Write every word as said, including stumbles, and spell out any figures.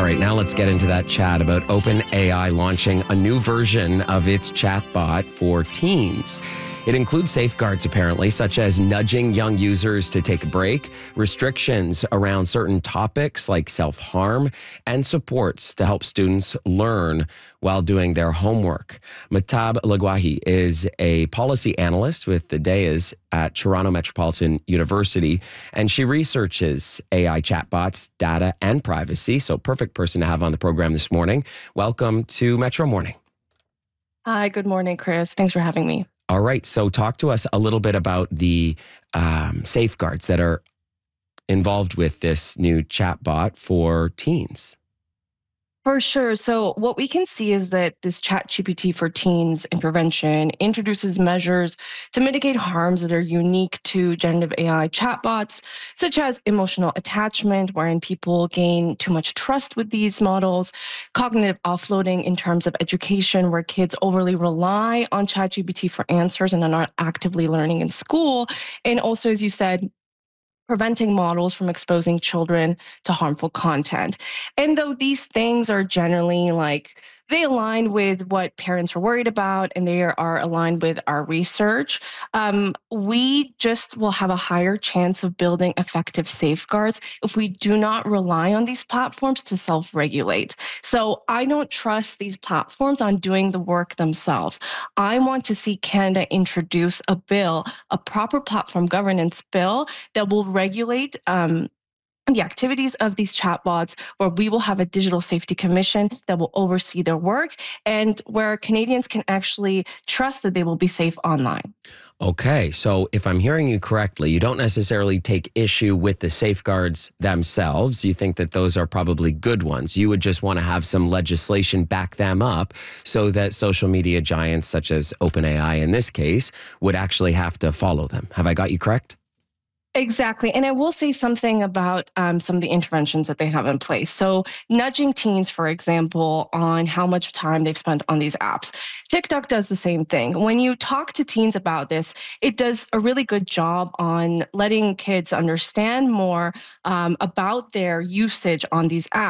right, now let's get into that chat about OpenAI launching a new version of its chatbot for teens. It includes safeguards, apparently, such as nudging young users to take a break, restrictions around certain topics like self-harm, and supports to help students learn while doing their homework. Mahtab Lagwahi is a policy analyst with the Deyas at Toronto Metropolitan University, and she researches A I chatbots, data, and privacy. So perfect person to have on the program this morning. Welcome to Metro Morning. Hi, good morning, Chris. Thanks for having me. All right. So talk to us a little bit about the um, safeguards that are involved with this new chatbot for teens. For sure. So what we can see is that this ChatGPT for Teens intervention introduces measures to mitigate harms that are unique to generative A I chatbots, such as emotional attachment, wherein people gain too much trust with these models, cognitive offloading in terms of education, where kids overly rely on ChatGPT for answers and are not actively learning in school, and also, as you said, preventing models from exposing children to harmful content. And though these things are generally like, they align with what parents are worried about and they are aligned with our research, um, we just will have a higher chance of building effective safeguards if we do not rely on these platforms to self-regulate. So I don't trust these platforms on doing the work themselves. I want to see Canada introduce a bill, a proper platform governance bill that will regulate um, the activities of these chatbots, where we will have a digital safety commission that will oversee their work and where Canadians can actually trust that they will be safe online. Okay, so if I'm hearing you correctly, you don't necessarily take issue with the safeguards themselves. You think that those are probably good ones. You would just want to have some legislation back them up so that social media giants such as OpenAI in this case would actually have to follow them. Have I got you correct? Exactly. And I will say something about um, some of the interventions that they have in place. So, nudging teens, for example, on how much time they've spent on these apps. TikTok does the same thing. When you talk to teens about this, it does a really good job on letting kids understand more um, about their usage on these apps.